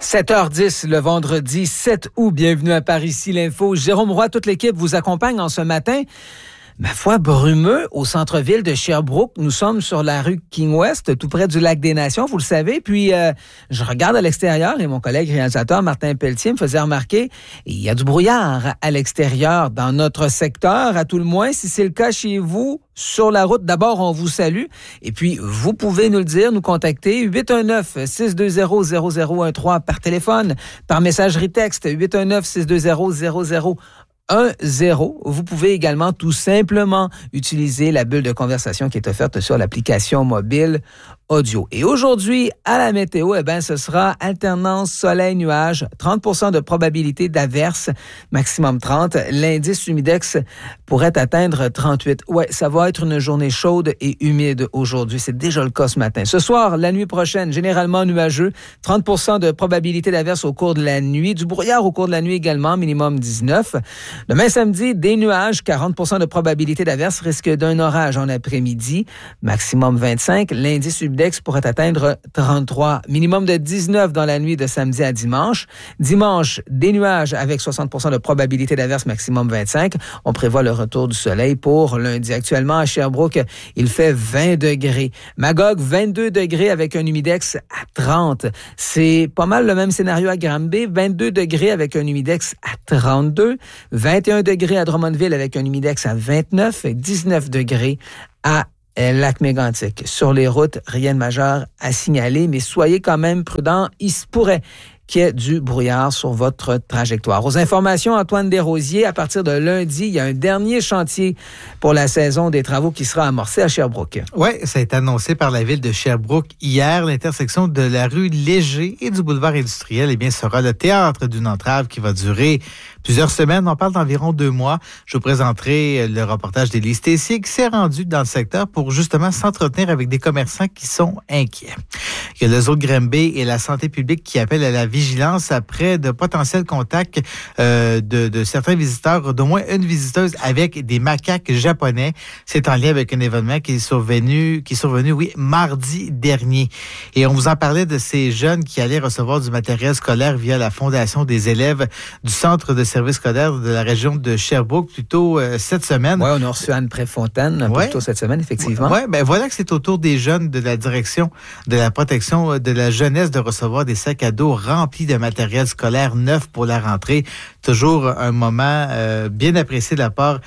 7h10 le vendredi 7 août. Bienvenue à Par ici l'info. Jérôme Roy, toute l'équipe vous accompagne en ce matin. Ma foi, brumeux au centre-ville de Sherbrooke. Nous sommes sur la rue King West, tout près du Lac des Nations, vous le savez. Puis, je regarde à l'extérieur et mon collègue réalisateur Martin Pelletier me faisait remarquer il y a du brouillard à l'extérieur dans notre secteur. À tout le moins, si c'est le cas chez vous, sur la route, d'abord, on vous salue. Et puis, vous pouvez nous le dire, nous contacter 819-620-0013 par téléphone, par messagerie texte 819-620-0010. Vous pouvez également tout simplement utiliser la bulle de conversation qui est offerte sur l'application mobile audio. Et aujourd'hui, à la météo, ce sera alternance soleil-nuage, 30% de probabilité d'averse, maximum 30. L'indice humidex pourrait atteindre 38. Ouais, ça va être une journée chaude et humide aujourd'hui. C'est déjà le cas ce matin. Ce soir, la nuit prochaine, généralement nuageux, 30% de probabilité d'averse au cours de la nuit. Du brouillard au cours de la nuit également, minimum 19. Demain samedi, des nuages, 40% de probabilité d'averse, risque d'un orage en après-midi, maximum 25. L'indice humidex pourrait atteindre 33, minimum de 19 dans la nuit de samedi à dimanche. Dimanche, des nuages avec 60% de probabilité d'averse, maximum 25. On prévoit le retour du soleil pour lundi. Actuellement, à Sherbrooke, il fait 20 degrés. Magog, 22 degrés avec un humidex à 30. C'est pas mal le même scénario à Granby, 22 degrés avec un humidex à 32. 21 degrés à Drummondville avec un humidex à 29 et 19 degrés à Lac-Mégantic. Sur les routes, rien de majeur à signaler, mais soyez quand même prudents. Il se pourrait qu'il y ait du brouillard sur votre trajectoire. Aux informations, Antoine Desrosiers, à partir de lundi, il y a un dernier chantier pour la saison des travaux qui sera amorcé à Sherbrooke. Oui, ça a été annoncé par la ville de Sherbrooke hier. L'intersection de la rue Léger et du boulevard industriel, sera le théâtre d'une entrave qui va durer plusieurs semaines. On parle d'environ 2 mois. Je vous présenterai le reportage d'Élise Tessier qui s'est rendu dans le secteur pour justement s'entretenir avec des commerçants qui sont inquiets. Il y a le zoo de Granby et la santé publique qui appellent à la vigilance après de potentiels contacts de certains visiteurs, d'au moins une visiteuse avec des macaques japonais. C'est en lien avec un événement qui est survenu, mardi dernier. Et on vous en parlait de ces jeunes qui allaient recevoir du matériel scolaire via la Fondation des élèves du Centre de service scolaire de la région de Sherbrooke, plutôt cette semaine. Oui, on a reçu Anne Préfontaine un peu plus tôt cette semaine, effectivement. Oui, voilà que c'est au tour des jeunes de la direction de la protection de la jeunesse de recevoir des sacs à dos remplis de matériel scolaire neuf pour la rentrée. Toujours un moment bien apprécié de la part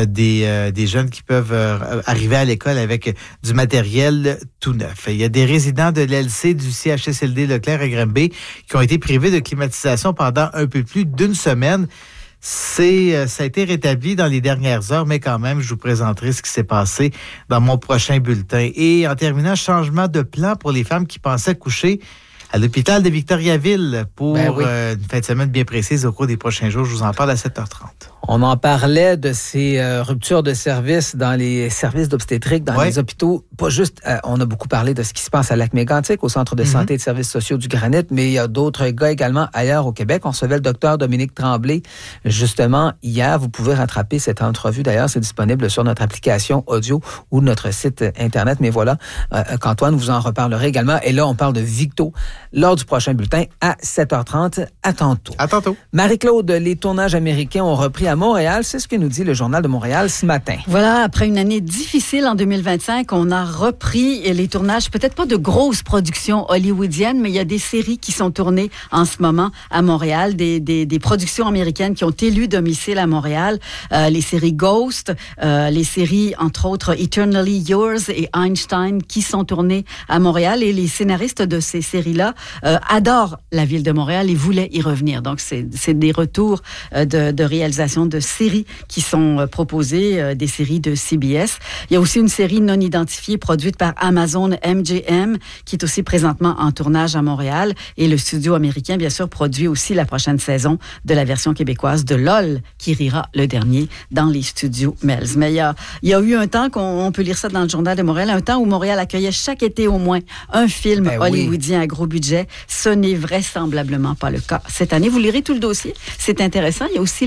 des jeunes qui peuvent arriver à l'école avec du matériel tout neuf. Il y a des résidents de l'LC du CHSLD Leclerc à Granby qui ont été privés de climatisation pendant un peu plus d'une semaine. Ça a été rétabli dans les dernières heures, mais quand même, je vous présenterai ce qui s'est passé dans mon prochain bulletin. Et en terminant, changement de plan pour les femmes qui pensaient coucher à l'hôpital de Victoriaville pour une fin de semaine bien précise au cours des prochains jours. Je vous en parle à 7h30. On en parlait de ces ruptures de services dans les services d'obstétrique, dans les hôpitaux. Pas juste, on a beaucoup parlé de ce qui se passe à Lac-Mégantic, au Centre de santé et de services sociaux du Granit, mais il y a d'autres gars également ailleurs au Québec. On recevait le docteur Dominique Tremblay, justement, hier. Vous pouvez rattraper cette entrevue. D'ailleurs, c'est disponible sur notre application audio ou notre site Internet. Mais voilà, qu'Antoine vous en reparlerait également. Et là, on parle de Victo lors du prochain bulletin à 7h30. À tantôt. À tantôt. Marie-Claude, les tournages américains ont repris à Montréal. C'est ce que nous dit le Journal de Montréal ce matin. Voilà, après une année difficile en 2025, on a repris les tournages, peut-être pas de grosses productions hollywoodiennes, mais il y a des séries qui sont tournées en ce moment à Montréal, des productions américaines qui ont élu domicile à Montréal, les séries Ghost, les séries, entre autres, Eternally Yours et Einstein qui sont tournées à Montréal, et les scénaristes de ces séries-là adorent la ville de Montréal et voulaient y revenir. Donc, c'est des retours de réalisation de séries qui sont proposées, des séries de CBS. Il y a aussi une série non identifiée produite par Amazon MGM qui est aussi présentement en tournage à Montréal, et le studio américain, bien sûr, produit aussi la prochaine saison de la version québécoise de LOL qui rira le dernier dans les studios Melz. Mais il y a eu un temps, on peut lire ça dans le Journal de Montréal, un temps où Montréal accueillait chaque été au moins un film hollywoodien à gros budget. Ce n'est vraisemblablement pas le cas cette année. Vous lirez tout le dossier, c'est intéressant. Il y a aussi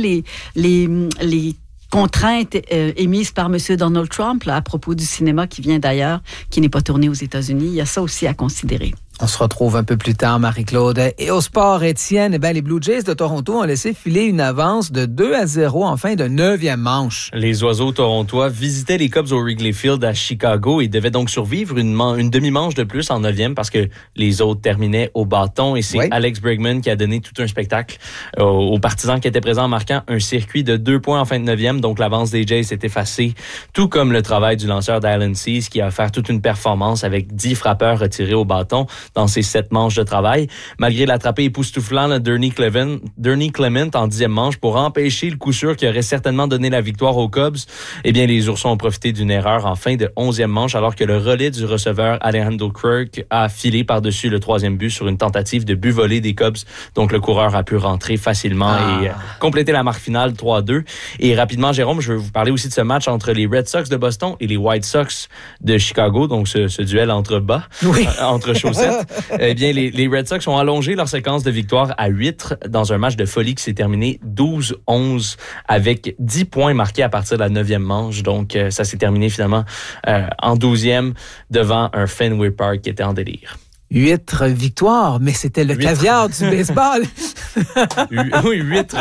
les contraintes émises par M. Donald Trump là, à propos du cinéma qui vient d'ailleurs, qui n'est pas tourné aux États-Unis. Il y a ça aussi à considérer. On se retrouve un peu plus tard, Marie-Claude. Et au sport, Étienne, les Blue Jays de Toronto ont laissé filer une avance de 2-0 en fin de 9e manche. Les Oiseaux torontois visitaient les Cubs au Wrigley Field à Chicago et devaient donc survivre une demi-manche de plus en 9e parce que les autres terminaient au bâton. Et c'est Alex Bregman qui a donné tout un spectacle aux partisans qui étaient présents en marquant un circuit de 2 points en fin de 9e. Donc l'avance des Jays s'est effacée, tout comme le travail du lanceur Dylan Cease qui a offert toute une performance avec 10 frappeurs retirés au bâton dans ses 7 manches de travail. Malgré l'attrapé époustouflant de Dernie Clement en 10e manche pour empêcher le coup sûr qui aurait certainement donné la victoire aux Cubs, eh bien, les Oursons ont profité d'une erreur en fin de 11e manche alors que le relais du receveur Alejandro Kirk a filé par-dessus le 3e but sur une tentative de but volé des Cubs. Donc, le coureur a pu rentrer facilement et compléter la marque finale 3-2. Et rapidement, Jérôme, je veux vous parler aussi de ce match entre les Red Sox de Boston et les White Sox de Chicago. Donc, ce duel entre bas, entre chaussettes. Eh bien, les Red Sox ont allongé leur séquence de victoires à 8 dans un match de folie qui s'est terminé 12-11 avec 10 points marqués à partir de la 9e manche. Donc, ça s'est terminé finalement en 12e devant un Fenway Park qui était en délire. 8 victoires, mais c'était le caviar du baseball. Oui, 8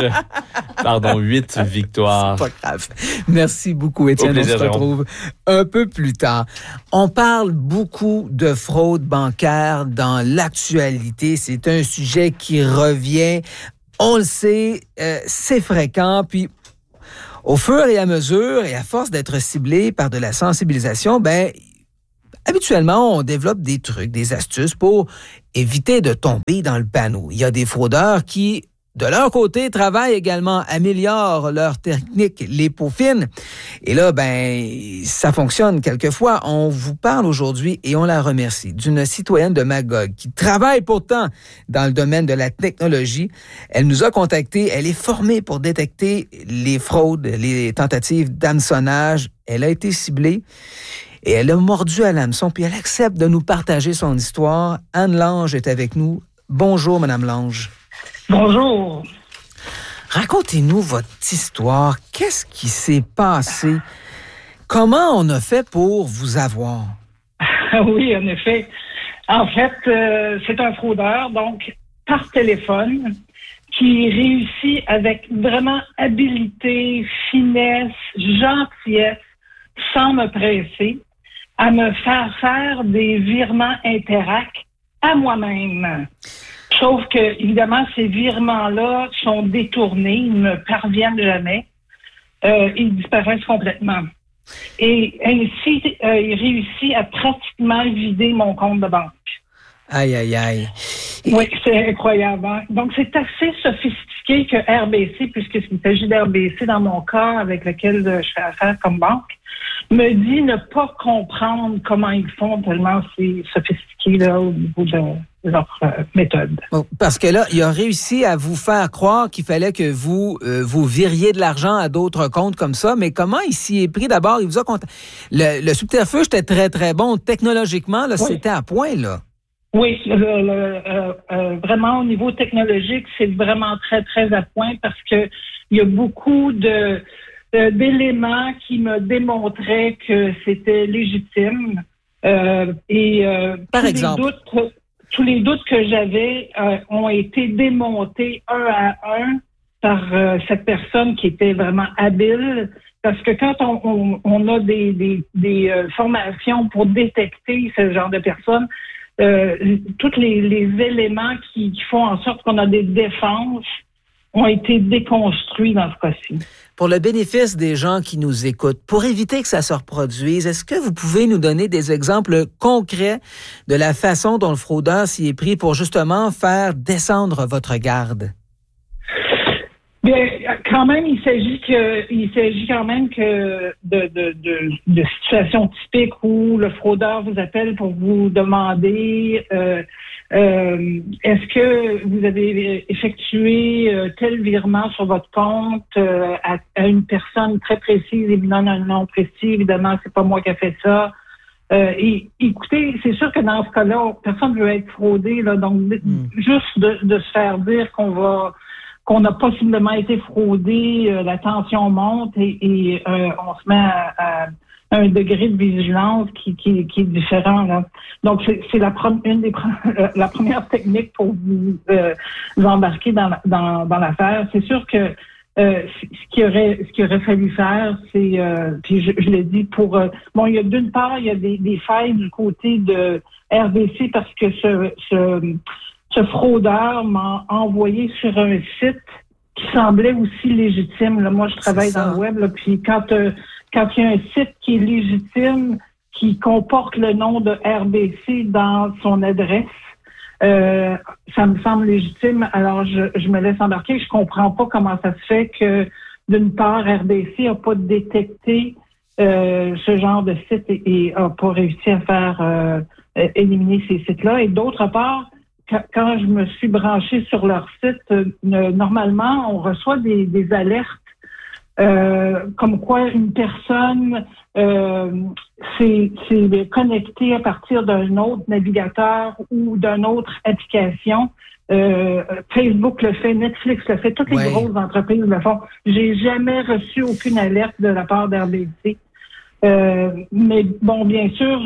victoires. C'est pas grave. Merci beaucoup, Étienne. Au plaisir, on se retrouve un peu plus tard. On parle beaucoup de fraude bancaire dans l'actualité. C'est un sujet qui revient. On le sait, c'est fréquent. Puis, au fur et à mesure, et à force d'être ciblé par de la sensibilisation, habituellement, on développe des trucs, des astuces pour éviter de tomber dans le panneau. Il y a des fraudeurs qui, de leur côté, travaillent également, améliorent leurs techniques, les peaufinent. Et là, ça fonctionne quelquefois. On vous parle aujourd'hui, et on la remercie, d'une citoyenne de Magog qui travaille pourtant dans le domaine de la technologie. Elle nous a contactés. Elle est formée pour détecter les fraudes, les tentatives d'hameçonnage. Elle a été ciblée. Et elle a mordu à l'hameçon, puis elle accepte de nous partager son histoire. Anne Lange est avec nous. Bonjour, Madame Lange. Bonjour. Racontez-nous votre histoire. Qu'est-ce qui s'est passé? Comment on a fait pour vous avoir? Oui, en effet. En fait, c'est un fraudeur, donc par téléphone, qui réussit avec vraiment habileté, finesse, gentillesse, sans me presser, à me faire des virements Interac à moi-même. Sauf que, évidemment, ces virements-là sont détournés, ils ne me parviennent jamais, ils disparaissent complètement. Et ainsi, il réussit à pratiquement vider mon compte de banque. Aïe, aïe, aïe. Oui, c'est incroyable. Hein? Donc, c'est assez sophistiqué que RBC, puisqu'il s'agit d'RBC dans mon cas avec lequel je fais affaire comme banque, me dit ne pas comprendre comment ils font tellement c'est sophistiqué là, au niveau de leur méthode. Parce que là, il a réussi à vous faire croire qu'il fallait que vous viriez de l'argent à d'autres comptes comme ça, mais comment il s'y est pris d'abord? Il vous a le subterfuge était très, très bon. Technologiquement, là, c'était à point, là. Oui, vraiment au niveau technologique, c'est vraiment très, très à point parce que il y a beaucoup d'éléments qui me démontraient que c'était légitime. Par exemple? Tous les doutes que j'avais ont été démontés un à un par cette personne qui était vraiment habile. Parce que quand on a des formations pour détecter ce genre de personnes, tous les éléments qui font en sorte qu'on a des défenses ont été déconstruits dans ce cas-ci. Pour le bénéfice des gens qui nous écoutent, pour éviter que ça se reproduise, est-ce que vous pouvez nous donner des exemples concrets de la façon dont le fraudeur s'y est pris pour justement faire descendre votre garde? Bien, quand même, il s'agit quand même que de situations typiques où le fraudeur vous appelle pour vous demander est-ce que vous avez effectué tel virement sur votre compte à une personne très précise et donne un nom précis. Évidemment, c'est pas moi qui ai fait ça. Et écoutez, c'est sûr que dans ce cas-là, personne ne veut être fraudé, là, donc juste de se faire dire qu'on a possiblement été fraudé, la tension monte et on se met à un degré de vigilance qui est différent. Là. Donc, c'est la première technique pour vous embarquer dans l'affaire. C'est sûr que ce qu'il aurait fallu faire, c'est, puis je l'ai dit, il y a d'une part, il y a des failles du côté de RBC parce que ce fraudeur m'a envoyé sur un site qui semblait aussi légitime. Là, moi, je travaille dans le web, là, puis quand il y a un site qui est légitime, qui comporte le nom de RBC dans son adresse, ça me semble légitime. Alors, je me laisse embarquer. Je comprends pas comment ça se fait que, d'une part, RBC n'a pas détecté ce genre de site et n'a pas réussi à faire éliminer ces sites-là. Et d'autre part, quand je me suis branchée sur leur site, normalement, on reçoit des alertes comme quoi une personne s'est connectée à partir d'un autre navigateur ou d'une autre application. Facebook le fait, Netflix le fait, toutes les grosses entreprises le font. J'ai jamais reçu aucune alerte de la part d'RBC. Mais bon, bien sûr,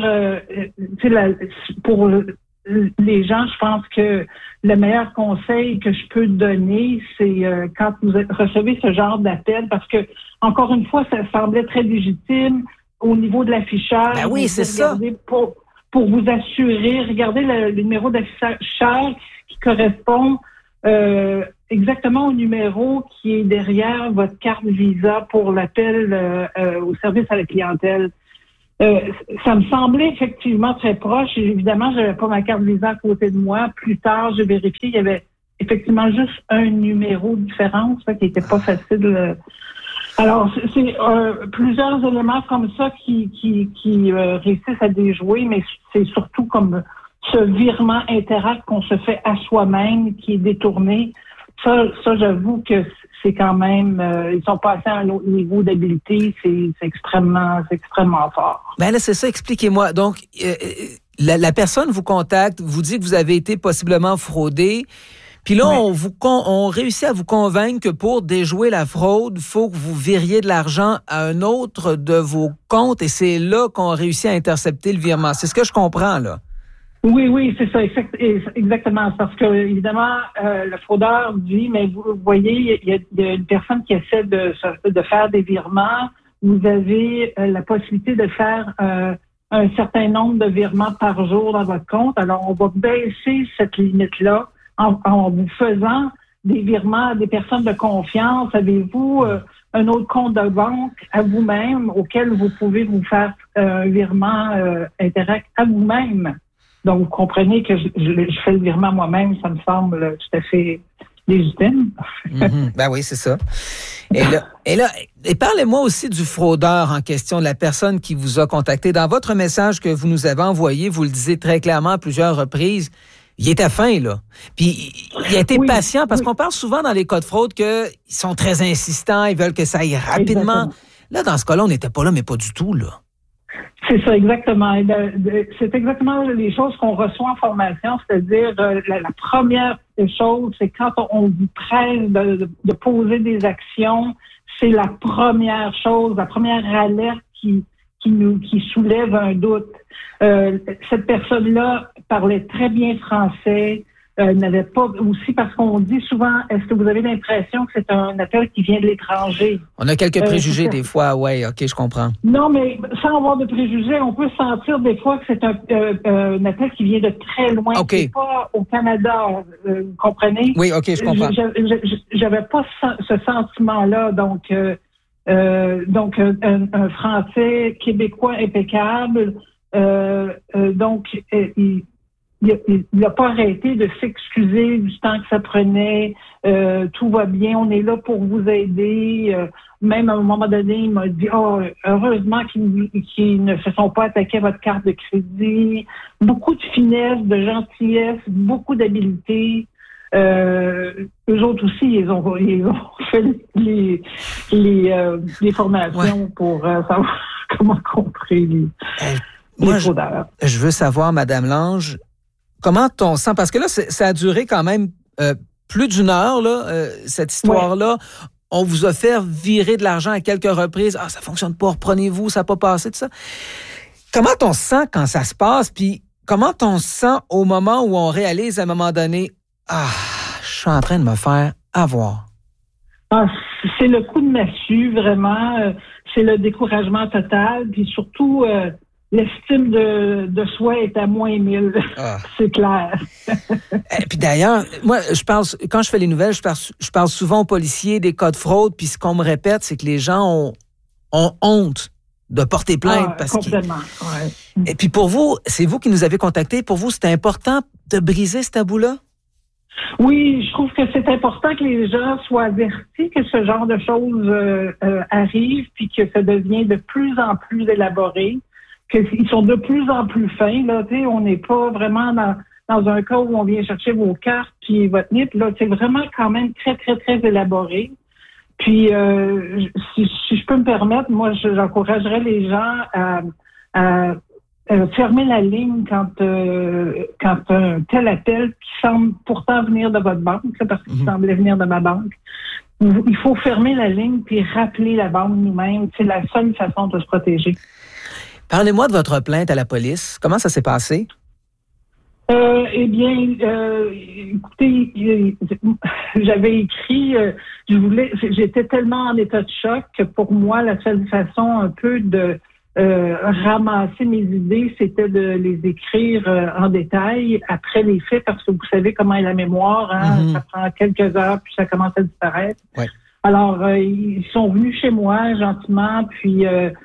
pour les gens, je pense que le meilleur conseil que je peux donner, c'est quand vous recevez ce genre d'appel, parce que, encore une fois, ça semblait très légitime au niveau de l'affichage. Ben oui, c'est ça. Pour vous assurer, regardez le numéro d'affichage qui correspond exactement au numéro qui est derrière votre carte Visa pour l'appel au service à la clientèle. Ça me semblait effectivement très proche. Et évidemment, j'avais pas ma carte Visa à côté de moi. Plus tard, j'ai vérifié, il y avait effectivement juste un numéro de différence, qui était pas facile. Alors, c'est plusieurs éléments comme ça qui réussissent à déjouer, mais c'est surtout comme ce virement Interact qu'on se fait à soi-même qui est détourné. Ça, j'avoue que c'est quand même, ils sont passés à un autre niveau d'habileté, c'est extrêmement fort. Ben là, c'est ça, expliquez-moi. Donc, la personne vous contacte, vous dit que vous avez été possiblement fraudé, puis là, on réussit à vous convaincre que pour déjouer la fraude, il faut que vous viriez de l'argent à un autre de vos comptes, et c'est là qu'on réussit à intercepter le virement. C'est ce que je comprends, là. Oui, c'est ça, exactement. Parce que, évidemment, le fraudeur dit, mais vous voyez, il y a une personne qui essaie de faire des virements. Vous avez la possibilité de faire un certain nombre de virements par jour dans votre compte. Alors, on va baisser cette limite-là en vous faisant des virements à des personnes de confiance. Avez-vous un autre compte de banque à vous-même auquel vous pouvez vous faire un virement Interact à vous-même? Donc, vous comprenez que je fais le virement moi-même, ça me semble tout à fait légitime. Ben oui, c'est ça. Et parlez-moi aussi du fraudeur en question, de la personne qui vous a contacté. Dans votre message que vous nous avez envoyé, vous le disiez très clairement à plusieurs reprises, il était fin, là. Puis, il a été patient, parce qu'on parle souvent dans les cas de fraude qu'ils sont très insistants, ils veulent que ça aille rapidement. Exactement. Là, dans ce cas-là, on n'était pas là, mais pas du tout, là. C'est ça, exactement. C'est exactement les choses qu'on reçoit en formation, c'est-à-dire la première chose, c'est quand on vous presse de poser des actions, c'est la première chose, la première alerte qui soulève un doute. Cette personne-là parlait très bien français, n'avait pas aussi, parce qu'on dit souvent, est-ce que vous avez l'impression que c'est un appel qui vient de l'étranger? On a quelques préjugés des fois, oui, OK, je comprends. Non, mais sans avoir de préjugés, on peut sentir des fois que c'est un appel qui vient de très loin, qui n'est pas au Canada, vous comprenez? Oui, OK, je comprends. J'avais pas ce sentiment-là, donc un français québécois impeccable, donc il n'a pas arrêté de s'excuser du temps que ça prenait. Tout va bien, on est là pour vous aider. Même à un moment donné, il m'a dit heureusement qu'ils ne se sont pas attaqués à votre carte de crédit. Beaucoup de finesse, de gentillesse, beaucoup d'habileté. Eux autres aussi, ils ont fait les formations pour savoir comment contrer les fraudeurs. Je veux savoir, Madame Lange, comment on sent? Parce que là, ça a duré quand même plus d'1 heure, là, cette histoire-là. on vous a fait virer de l'argent à quelques reprises. Ah, ça fonctionne pas, reprenez-vous, ça n'a pas passé, tout ça. Comment on se sent quand ça se passe? Puis comment on se sent au moment où on réalise à un moment donné, je suis en train de me faire avoir? C'est le coup de massue, vraiment. C'est le découragement total. Puis surtout, l'estime de soi est à moins 1000. C'est clair. Et puis d'ailleurs, moi, quand je fais les nouvelles, je parle souvent aux policiers des cas de fraude. Puis ce qu'on me répète, c'est que les gens ont honte de porter plainte. Complètement. Ouais. Et puis pour vous, c'est vous qui nous avez contactés. Pour vous, c'est important de briser ce tabou-là? Oui, je trouve que c'est important que les gens soient avertis que ce genre de choses arrive, puis que ça devient de plus en plus élaboré, qu'ils sont de plus en plus fins. Là, on n'est pas vraiment dans un cas où on vient chercher vos cartes puis votre NIP. Là, c'est vraiment quand même très, très, très élaboré. Puis, si je peux me permettre, moi, j'encouragerais les gens à fermer la ligne quand un tel appel qui semble pourtant venir de votre banque, parce qu'il semblait venir de ma banque, il faut fermer la ligne puis rappeler la banque nous-mêmes. C'est la seule façon de se protéger. Parlez-moi de votre plainte à la police. Comment ça s'est passé? Écoutez, j'avais écrit, j'étais tellement en état de choc que pour moi, la seule façon un peu de ramasser mes idées, c'était de les écrire en détail après les faits, parce que vous savez comment est la mémoire, ça prend quelques heures, puis ça commence à disparaître. Ouais. Alors, ils sont venus chez moi gentiment, puis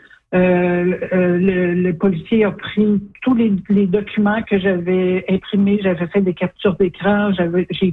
le policier a pris tous les documents que j'avais imprimés, j'avais fait des captures d'écran, j'ai